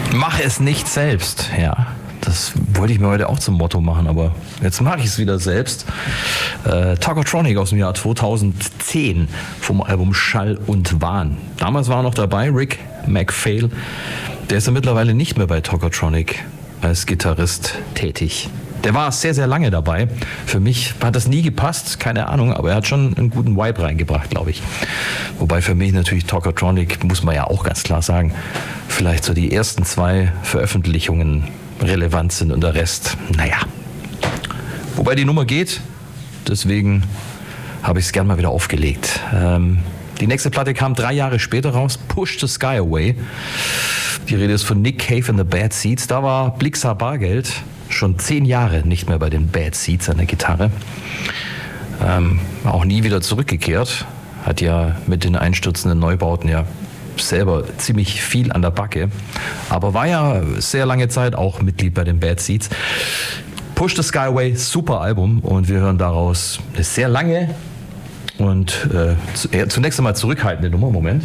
Mach es nicht selbst, ja. Das wollte ich mir heute auch zum Motto machen, aber jetzt mache ich es wieder selbst. Tokotronic aus dem Jahr 2010 vom Album Schall und Wahn. Damals war noch dabei Rick MacPhail. Der ist ja mittlerweile nicht mehr bei Tokotronic als Gitarrist tätig. Der war sehr, sehr lange dabei. Für mich hat das nie gepasst, keine Ahnung, aber er hat schon einen guten Vibe reingebracht, glaube ich. Wobei für mich natürlich Tokotronic, muss man ja auch ganz klar sagen, vielleicht so die ersten 2 Veröffentlichungen relevant sind und der Rest, naja. Wobei die Nummer geht, deswegen habe ich es gern mal wieder aufgelegt. Die nächste Platte kam 3 Jahre später raus, Push the Sky Away. Die Rede ist von Nick Cave and the Bad Seeds. Da war Blixa Bargeld schon 10 Jahre nicht mehr bei den Bad Seeds an der Gitarre. Auch nie wieder zurückgekehrt. Hat ja mit den einstürzenden Neubauten ja selber ziemlich viel an der Backe. Aber war ja sehr lange Zeit auch Mitglied bei den Bad Seeds. Push the Sky Away, super Album. Und wir hören daraus eine sehr lange und zunächst einmal zurückhaltende Nummer. Moment.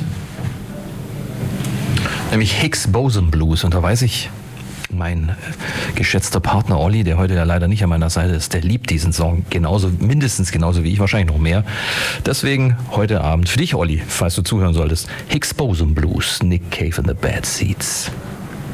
Nämlich Higgs Boson Blues. Und da weiß ich, mein geschätzter Partner Olli, der heute ja leider nicht an meiner Seite ist, der liebt diesen Song genauso, mindestens genauso wie ich, wahrscheinlich noch mehr. Deswegen heute Abend für dich, Olli, falls du zuhören solltest, Higgs Boson Blues, Nick Cave and the Bad Seeds.